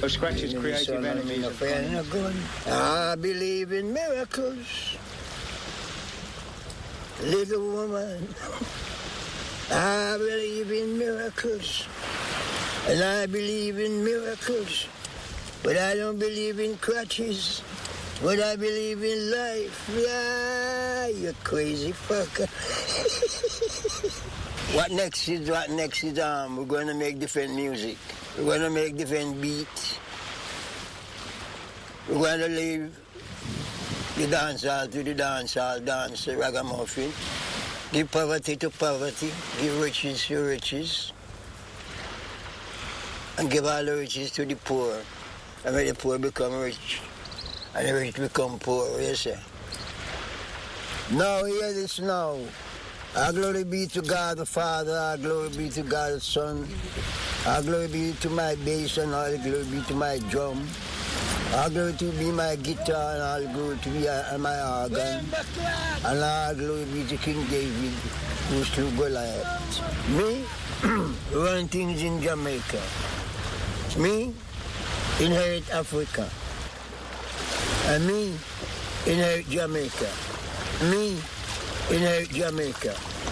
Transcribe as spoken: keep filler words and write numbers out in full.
So Scratch's creative enemies are fun. I believe in miracles, little woman. I believe in miracles, and I believe in miracles, but I don't believe in crutches. But I believe in life. Yeah, you crazy fucker. What next is, what next is, um, we're going to make different music. We're going to make different beats. We're going to leave the dancehall to the dancehall dance, the ragamuffin. Give poverty to poverty. Give riches to riches. And give all the riches to the poor. And when the poor become rich, and the rich become poor, what do you say? Now, hear this now. Our glory be to God the Father, our glory be to God the Son, our glory be to my bass, and all the glory be to my drum. All glory to be my guitar, and all glory to be uh, my organ. And all glory be to King David, who slew Goliath. Me, run things in Jamaica. Me, inherit Africa. And me, inherit Jamaica. Me, inherit Jamaica.